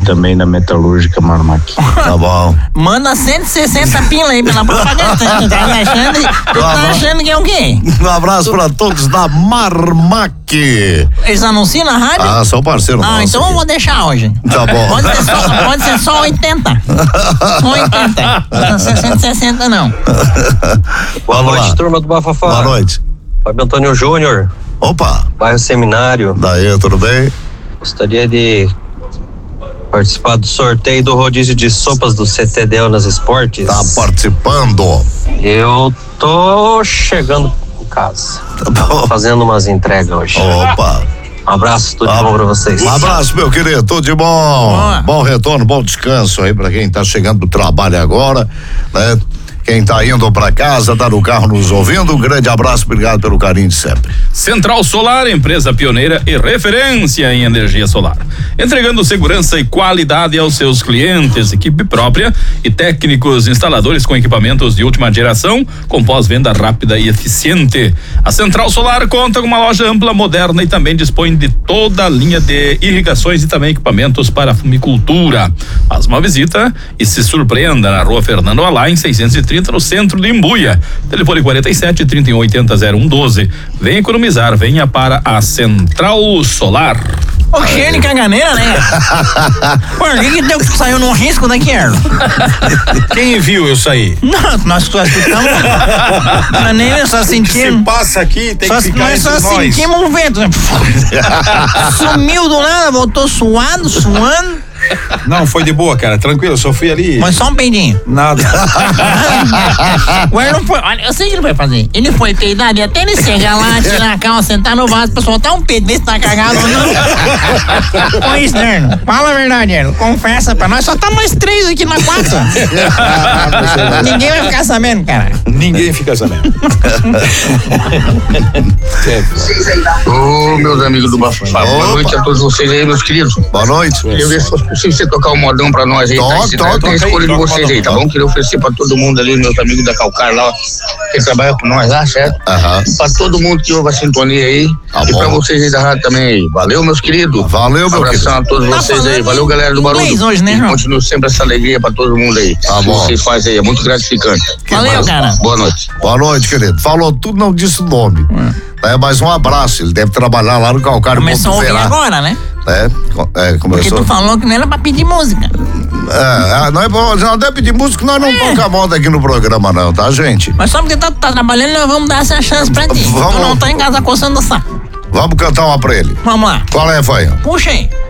também na Metalúrgica Marmaqui. Tá bom. Manda 160 pila aí pela propaganda. Tu tá achando que é o quê? Um abraço pra todos da Marmaqui. Eles anunciam na rádio? Ah, são parceiros nossos. Então eu vou deixar hoje. Tá bom. Pode ser só 80. Só 80. Não 160 não. Boa noite, turma do Bafafá. Boa noite. Fábio Antônio Júnior. Opa. Bairro Seminário. Daí, tudo bem? Gostaria de participar do sorteio do rodízio de sopas do CTDL nas Esportes. Tá participando. Eu tô chegando em casa. Tá bom. Fazendo umas entregas hoje. Opa. Um abraço, tudo de bom pra vocês. Um abraço, meu querido, tudo de bom. Bom retorno, bom descanso aí pra quem tá chegando do trabalho agora, né? Quem tá indo pra casa, tá no carro nos ouvindo, um grande abraço, obrigado pelo carinho de sempre. Central Solar, empresa pioneira e referência em energia solar. Entregando segurança e qualidade aos seus clientes, equipe própria e técnicos instaladores com equipamentos de última geração, com pós-venda rápida e eficiente. A Central Solar conta com uma loja ampla, moderna e também dispõe de toda a linha de irrigações e também equipamentos para fumicultura. Faz uma visita e se surpreenda na Rua Fernando Alá, em 630, no centro de Imbuia. Telefone 47-3180-0112. Venha economizar, venha para a Central Solar. Ô, cheio de caganeira, né? Por que deu que saiu num risco daqui, Erlo? Quem viu eu sair? Não, nós só escutamos. Nem só sentimos. Se passa aqui, tem que ficar nós entre só nós. sentimos um vento. Sumiu do nada, voltou suando. Não, foi de boa, cara, tranquilo, só fui ali. Mas só um peidinho. Nada. O Erlo foi, olha, eu sei o que ele vai fazer. Ele foi peidar e até ele chegar lá, tirar a calma, sentar no vaso pra soltar um peido, ver se tá cagado ou não. Foi isso, né, Erlo? Fala a verdade, Erlo. Confessa pra nós, só tá nós 3 aqui na 4. Ninguém vai ficar sabendo, cara. Ninguém fica sabendo. Ô, meus amigos do Bafafá, boa noite a todos vocês aí, meus queridos. Boa noite. Queria ver se fosse possível você tocar um modão pra nós aí. Tem a escolha de vocês aí, tá bom? Queria oferecer pra todo mundo ali, meus amigos da Calcar lá, que trabalha com nós lá, certo? Pra todo mundo que ouve a sintonia aí. Tá e bom. pra vocês aí da rádio também aí. Valeu, meus queridos. Valeu, meu abração querido. a todos vocês aí. Valeu, galera do Barulho. Hoje, né, e João? continue sempre essa alegria pra todo mundo aí. Tá bom. Vocês fazem aí, é muito gratificante. Valeu, cara. Boa noite. Boa noite, querido. Falou tudo, não disse o nome. Mais um abraço, ele deve trabalhar lá no Calcário. Começou a ouvir agora, né? Começou. Porque tu falou que não era pra pedir música. Não deve pedir música, nós não tocamos moda aqui no programa não, tá, gente? Mas só porque tá trabalhando, nós vamos dar essa chance pra ti. Vamos. Tu não tá em casa coçando o saco. Vamos cantar uma pra ele. Vamos lá. Qual é, Fanha? Puxa aí.